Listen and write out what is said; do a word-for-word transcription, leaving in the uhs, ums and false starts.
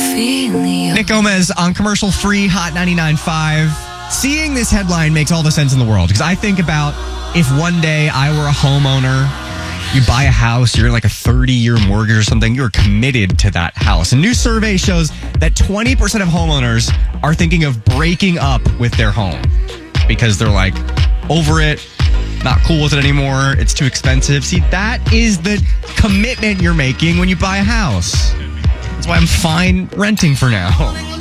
Nick Gomez on commercial free Hot ninety-nine point five. Seeing this headline makes all the sense in the world because I think about if one day I were a homeowner, you buy a house, you're in like a thirty-year mortgage or something, you're committed to that house. A new survey shows that twenty percent of homeowners are thinking of breaking up with their home because they're like over it, not cool with it anymore, it's too expensive. See, that is the commitment you're making when you buy a house. That's why I'm fine renting for now.